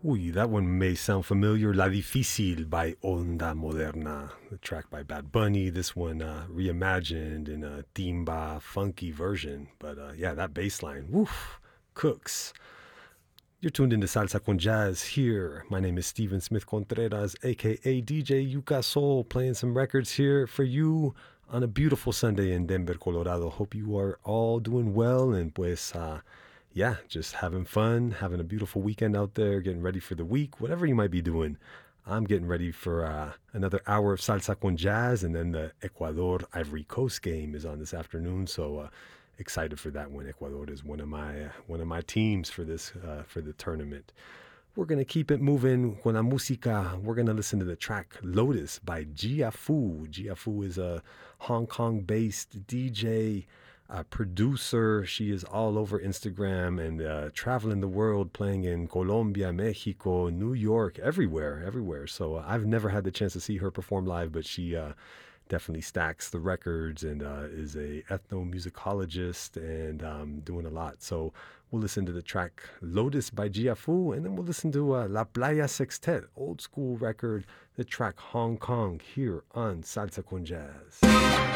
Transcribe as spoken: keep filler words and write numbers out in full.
Uy, that one may sound familiar. La Difícil by Onda Moderna, the track by Bad Bunny. This one uh, reimagined in a timba, funky version. But uh, yeah, that bass line, woof, cooks. You're tuned into Salsa con Jazz here. My name is Steven Smith Contreras, a k a. D J Yuka Soul, playing some records here for you on a beautiful Sunday in Denver, Colorado. Hope you are all doing well and pues, uh, yeah, just having fun, having a beautiful weekend out there, getting ready for the week, whatever you might be doing. I'm getting ready for uh, another hour of Salsa con Jazz, and then the Ecuador Ivory Coast game is on this afternoon, so uh, excited for that one. Ecuador is one of my uh, one of my teams for this uh, for the tournament. We're gonna keep it moving con la música. We're gonna listen to the track "Lotus" by Gia Fu. Gia Fu is a Hong Kong-based D J, uh, producer. She is all over Instagram and uh, traveling the world, playing in Colombia, Mexico, New York, everywhere, everywhere. So uh, I've never had the chance to see her perform live, but she uh, definitely stacks the records and uh, is a ethnomusicologist and um, doing a lot. So we'll listen to the track Lotus by Gia Fu, and then we'll listen to uh, La Playa Sextet, old school record, the track Hong Kong, here on Salsa con Jazz.